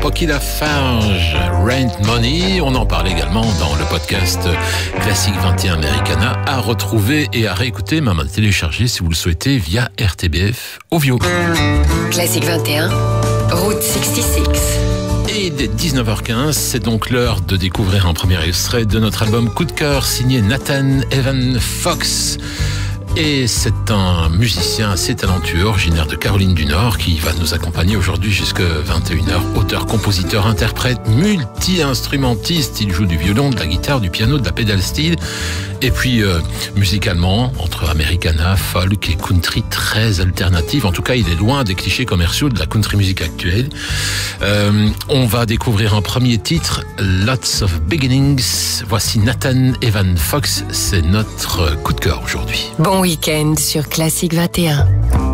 Pocky Lafarge, Rent Money. On en parle également dans le podcast Classique 21 Americana, à retrouver et à réécouter, même à télécharger si vous le souhaitez via RTBF Ovio. Classique 21, Route 66. Et dès 19h15, c'est donc l'heure de découvrir un premier extrait de notre album Coup de cœur signé Nathan Evan Fox. Et c'est un musicien assez talentueux, originaire de Caroline du Nord, qui va nous accompagner aujourd'hui jusqu'à 21h. Auteur, compositeur, interprète, multi-instrumentiste. Il joue du violon, de la guitare, du piano, de la pédale steel. Et puis, musicalement, entre Americana, folk et country très alternative. En tout cas, il est loin des clichés commerciaux de la country music actuelle. On va découvrir un premier titre, Lots of Beginnings. Voici Nathan Evan Fox. C'est notre coup de cœur aujourd'hui. Bon week-end sur Classique 21.